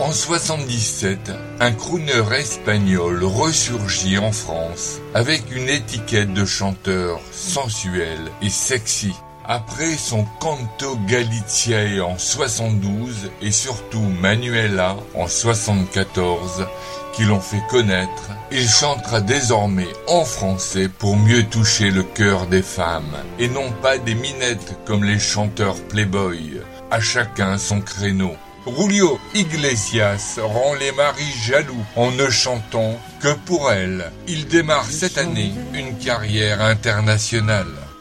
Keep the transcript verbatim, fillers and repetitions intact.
En soixante-dix-sept, un crooner espagnol ressurgit en France avec une étiquette de chanteur sensuel et sexy. Après son Canto Galiciae en soixante-douze et surtout Manuela en soixante-quatorze qui l'ont fait connaître, il chantera désormais en français pour mieux toucher le cœur des femmes et non pas des minettes comme les chanteurs playboy. À chacun son créneau. Julio Iglesias rend les maris jaloux en ne chantant que pour elle. Il démarre cette année une carrière internationale.